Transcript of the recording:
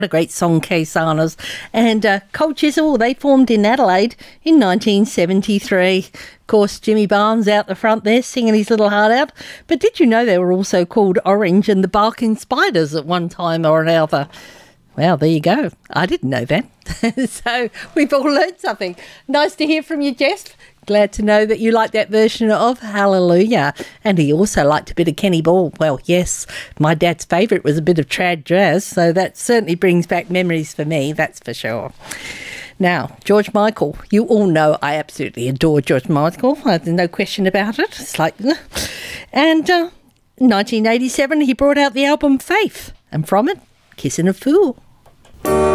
What a great song, Kaysanas. And Cold Chisel, they formed in Adelaide in 1973. Of course, Jimmy Barnes out the front there singing his little heart out. But did you know they were also called Orange and the Barking Spiders at one time or another? Well, there you go. I didn't know that. So we've all learned something. Nice to hear from you, Jeff. Glad to know that you like that version of Hallelujah. And he also liked a bit of Kenny Ball. Well, yes, my dad's favourite was a bit of trad jazz, so that certainly brings back memories for me, that's for sure. Now, George Michael. You all know I absolutely adore George Michael. There's no question about it. It's like... And 1987, he brought out the album Faith. And from it, Kissing a Fool.